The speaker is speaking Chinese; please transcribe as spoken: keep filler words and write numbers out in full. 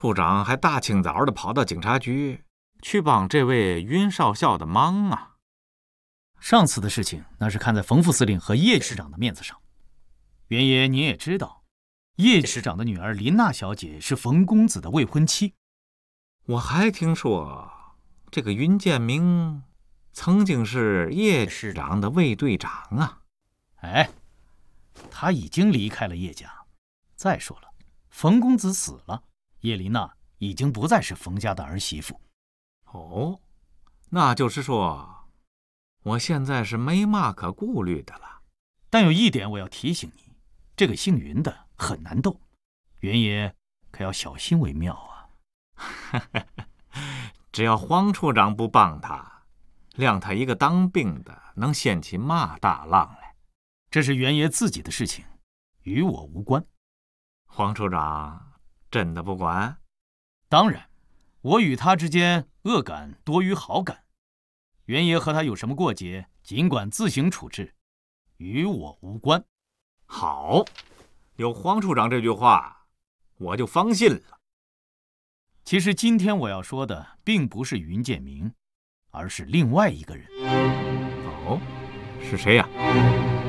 处长还大清早的跑到警察局去帮这位云少校的忙啊！ 上次的事情，那是看在冯副司令和叶师长的面子上。袁爷，您也知道，叶师长的女儿林娜小姐是冯公子的未婚妻。 我还听说，这个云建明曾经是叶师长的卫队长啊。 哎，他已经离开了叶家。再说了，冯公子死了，叶琳娜已经不再是冯家的儿媳妇。 哦，那就是说，我现在是没嘛可顾虑的了。 但有一点我要提醒你，这个姓云的很难斗，袁爷可要小心为妙啊。 只要黄处长不帮他，谅他一个当兵的能掀起嘛大浪来？ 这是袁爷自己的事情，与我无关。 黄处长真的不管？ 当然，我与他之间恶感多于好感。袁爷和他有什么过节，尽管自行处置，与我无关。 好，有黄处长这句话，我就放心了。 其实今天我要说的并不是云建明，而是另外一个人。 哦，是谁呀？